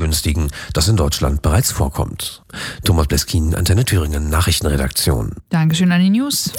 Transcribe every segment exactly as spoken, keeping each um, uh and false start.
begünstigen, das in Deutschland bereits vorkommt. Thomas Bleskin, Antenne Thüringen, Nachrichtenredaktion. Dankeschön an die News.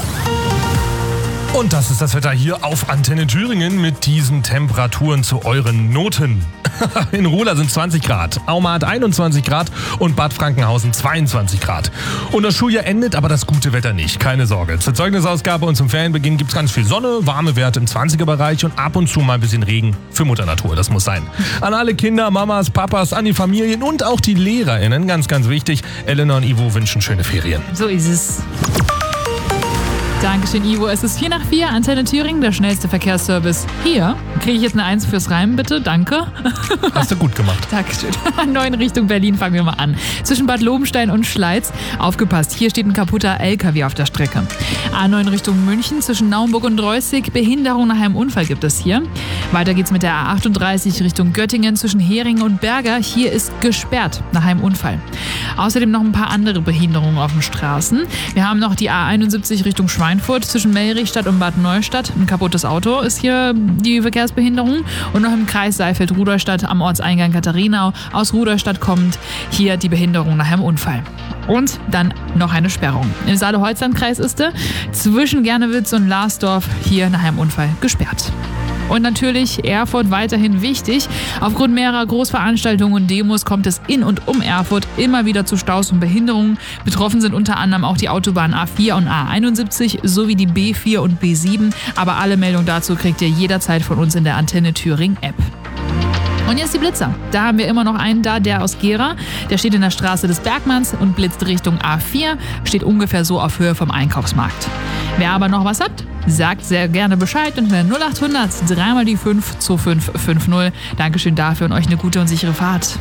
Und das ist das Wetter hier auf Antenne Thüringen mit diesen Temperaturen zu euren Noten. In Ruhla sind zwanzig Grad, Auma hat einundzwanzig Grad und Bad Frankenhausen zweiundzwanzig Grad. Und das Schuljahr endet, aber das gute Wetter nicht, keine Sorge. Zur Zeugnisausgabe und zum Ferienbeginn gibt's ganz viel Sonne, warme Werte im zwanziger-Bereich und ab und zu mal ein bisschen Regen für Mutter Natur, das muss sein. An alle Kinder, Mamas, Papas, an die Familien und auch die LehrerInnen, ganz, ganz wichtig. Elena und Ivo wünschen schöne Ferien. So ist es. Dankeschön, Ivo. Es ist vier nach vier, Antenne Thüringen, der schnellste Verkehrsservice. Hier kriege ich jetzt eine Eins fürs Reimen, bitte. Danke. Hast du gut gemacht. Dankeschön. neun Richtung Berlin fangen wir mal an. Zwischen Bad Lobenstein und Schleiz. Aufgepasst, hier steht ein kaputter L K W auf der Strecke. A neun Richtung München, zwischen Naumburg und Reußig. Behinderung nach einem Unfall gibt es hier. Weiter geht's mit der A achtunddreißig Richtung Göttingen, zwischen Heringen und Berger. Hier ist gesperrt nach einem Unfall. Außerdem noch ein paar andere Behinderungen auf den Straßen. Wir haben noch die A einundsiebzig Richtung Schweinfurt. Zwischen Melrichstadt und Bad Neustadt. Ein kaputtes Auto ist hier die Verkehrsbehinderung. Und noch im Kreis Seifeld-Rudolstadt am Ortseingang Katharinau aus Rudolstadt kommt hier die Behinderung nach einem Unfall. Und dann noch eine Sperrung. Im Saale-Holzland-Kreis ist er zwischen Gernewitz und Larsdorf hier nach einem Unfall gesperrt. Und natürlich Erfurt weiterhin wichtig. Aufgrund mehrerer Großveranstaltungen und Demos kommt es in und um Erfurt immer wieder zu Staus und Behinderungen. Betroffen sind unter anderem auch die Autobahn A vier und A einundsiebzig sowie die B vier und B sieben. Aber alle Meldungen dazu kriegt ihr jederzeit von uns in der Antenne Thüringen App. Und jetzt die Blitzer. Da haben wir immer noch einen da, der aus Gera. Der steht in der Straße des Bergmanns und blitzt Richtung A vier. Steht ungefähr so auf Höhe vom Einkaufsmarkt. Wer aber noch was habt, sagt sehr gerne Bescheid unter null acht hundert drei mal die fünf zwei fünf fünf null. Dankeschön dafür und euch eine gute und sichere Fahrt.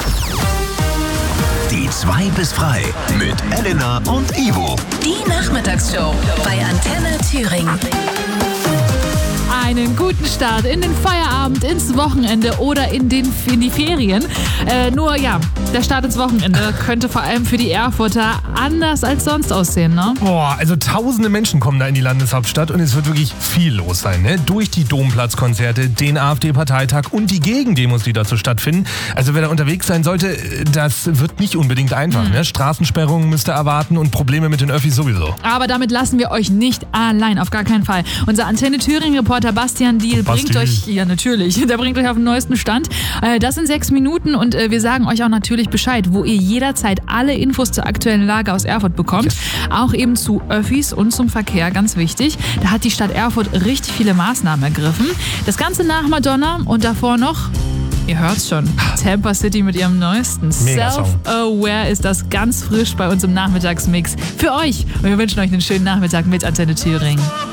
Die zwei bis frei mit Elena und Ivo. Die Nachmittagsshow bei Antenne Thüringen. Einen guten Start in den Feierabend, ins Wochenende oder in, den, in die Ferien. Äh, nur ja, der Start ins Wochenende könnte vor allem für die Erfurter anders als sonst aussehen, ne? Boah, also tausende Menschen kommen da in die Landeshauptstadt und es wird wirklich viel los sein, ne? Durch die Domplatzkonzerte, den AfD-Parteitag und die Gegendemos, die dazu stattfinden. Also wer da unterwegs sein sollte, das wird nicht unbedingt einfach, mhm. ne? Straßensperrungen müsst ihr erwarten und Probleme mit den Öffis sowieso. Aber damit lassen wir euch nicht allein, auf gar keinen Fall. Unser Antenne Thüringen-Reporter Bastian Diel bringt euch, ja natürlich, der bringt euch auf den neuesten Stand. Das in sechs Minuten und wir sagen euch auch natürlich Bescheid, wo ihr jederzeit alle Infos zur aktuellen Lage aus Erfurt bekommt. Yes. Auch eben zu Öffis und zum Verkehr, ganz wichtig. Da hat die Stadt Erfurt richtig viele Maßnahmen ergriffen. Das Ganze nach Madonna und davor noch, ihr hört's schon, Tampa City mit ihrem neuesten Self-Aware ist das ganz frisch bei uns im Nachmittagsmix für euch. Und wir wünschen euch einen schönen Nachmittag mit Antenne Thüringen.